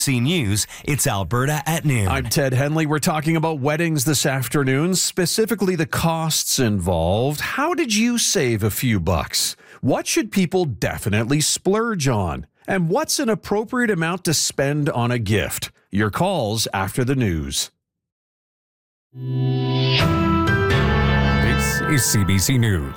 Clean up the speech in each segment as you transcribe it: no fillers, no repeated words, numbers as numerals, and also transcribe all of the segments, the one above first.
News, it's Alberta at noon. I'm Ted Henley. We're talking about weddings this afternoon, specifically the costs involved. How did you save a few bucks? What should people definitely splurge on? And what's an appropriate amount to spend on a gift? Your calls after the news. This is CBC News.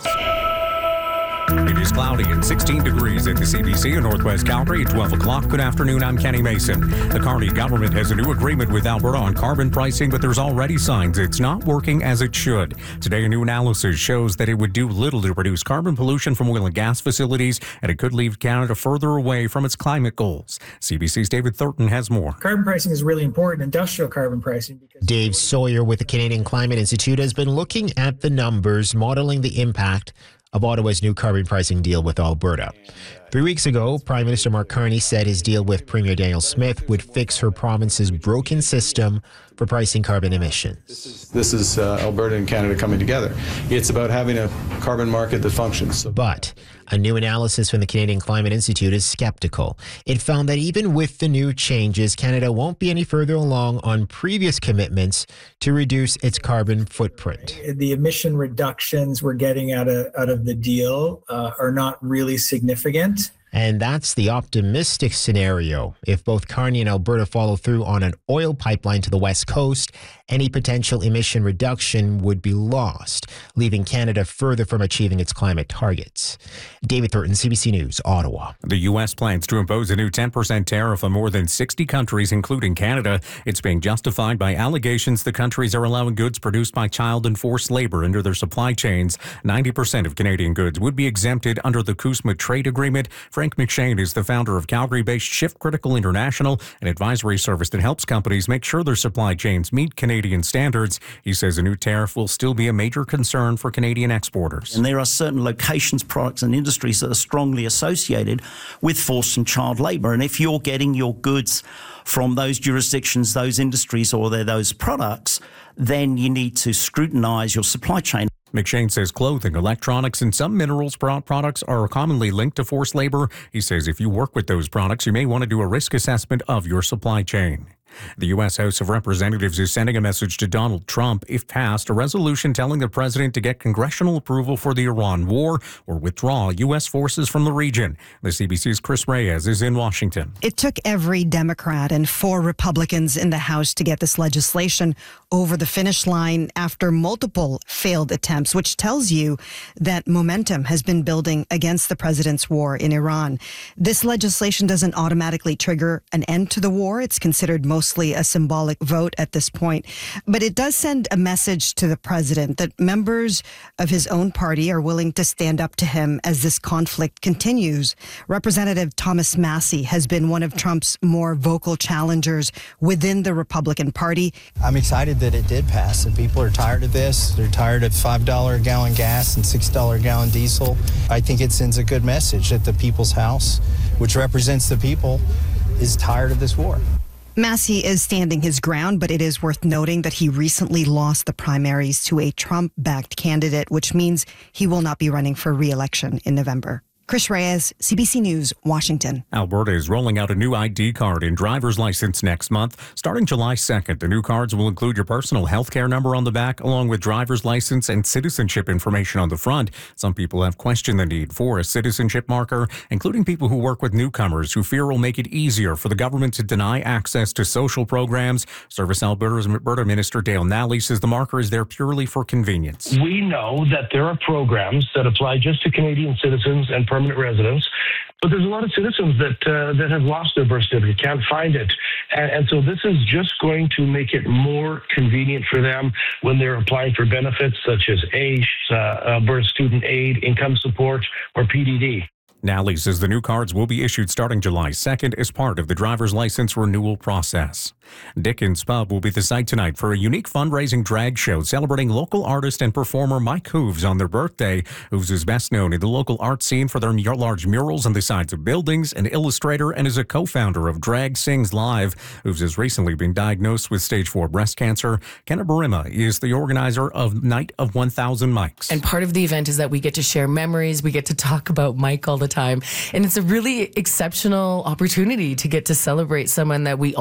It is cloudy and 16 degrees at the CBC in Northwest Calgary at 12 o'clock. Good afternoon, I'm Kenny Mason. The Carney government has a new agreement with Alberta on carbon pricing, but there's already signs it's not working as it should. Today, a new analysis shows that it would do little to reduce carbon pollution from oil and gas facilities, and it could leave Canada further away from its climate goals. CBC's David Thurton has more. Carbon pricing is really important, industrial carbon pricing. Dave Sawyer with the Canadian Climate Institute has been looking at the numbers, modeling the impact of Ottawa's new carbon pricing deal with Alberta. 3 weeks ago, Prime Minister Mark Carney said his deal with Premier Danielle Smith would fix her province's broken system for pricing carbon emissions. This is Alberta and Canada coming together. It's about having a carbon market that functions. But a new analysis from the Canadian Climate Institute is skeptical. It found that even with the new changes, Canada won't be any further along on previous commitments to reduce its carbon footprint. The emission reductions we're getting out of the deal are not really significant. And that's the optimistic scenario. If both Carney and Alberta follow through on an oil pipeline to the west coast, any potential emission reduction would be lost, leaving Canada further from achieving its climate targets. David Thurton, CBC News, Ottawa. The U.S. plans to impose a new 10% tariff on more than 60 countries, including Canada. It's being justified by allegations the countries are allowing goods produced by child and forced labor into their supply chains. 90% of Canadian goods would be exempted under the CUSMA trade agreement. Frank McShane is the founder of Calgary-based Shift Critical International, an advisory service that helps companies make sure their supply chains meet Canadian standards. He says a new tariff will still be a major concern for Canadian exporters. And there are certain locations, products and industries that are strongly associated with forced and child labour. And if you're getting your goods from those jurisdictions, those industries or those products, then you need to scrutinise your supply chain. McShane says clothing, electronics, and some minerals products are commonly linked to forced labor. He says if you work with those products, you may want to do a risk assessment of your supply chain. The U.S. House of Representatives is sending a message to Donald Trump, if passed, a resolution telling the president to get congressional approval for the Iran war or withdraw U.S. forces from the region. The CBC's Chris Reyes is in Washington. It took every Democrat and 4 Republicans in the House to get this legislation over the finish line after multiple failed attempts, which tells you that momentum has been building against the president's war in Iran. This legislation doesn't automatically trigger an end to the war. It's considered mostly a symbolic vote at this point. But it does send a message to the president that members of his own party are willing to stand up to him as this conflict continues. Representative Thomas Massey has been one of Trump's more vocal challengers within the Republican Party. I'm excited that it did pass, and people are tired of this. They're tired of $5 a gallon gas and $6 a gallon diesel. I think it sends a good message that the People's House, which represents the people, is tired of this war. Massey is standing his ground, but it is worth noting that he recently lost the primaries to a Trump-backed candidate, which means he will not be running for re-election in November. Chris Reyes, CBC News, Washington. Alberta is rolling out a new ID card and driver's license next month. Starting July 2nd, the new cards will include your personal health care number on the back, along with driver's license and citizenship information on the front. Some people have questioned the need for a citizenship marker, including people who work with newcomers who fear will make it easier for the government to deny access to social programs. Service Alberta Minister Dale Nally says the marker is there purely for convenience. We know that there are programs that apply just to Canadian citizens and permanent residents, but there's a lot of citizens that have lost their birth certificate, can't find it. And so this is just going to make it more convenient for them when they're applying for benefits such as AISH, Alberta Student Aid, Income Support, or PDD. Nally says the new cards will be issued starting July 2nd as part of the driver's license renewal process. Dickens Pub will be the site tonight for a unique fundraising drag show celebrating local artist and performer Mike Hooves on their birthday. Hooves is best known in the local art scene for their large murals on the sides of buildings, an illustrator, and is a co-founder of Drag Sings Live. Hooves has recently been diagnosed with stage 4 breast cancer. Kenna Barima is the organizer of Night of 1,000 Mics. And part of the event is that we get to share memories, we get to talk about Mike all the time, and it's a really exceptional opportunity to get to celebrate someone that we all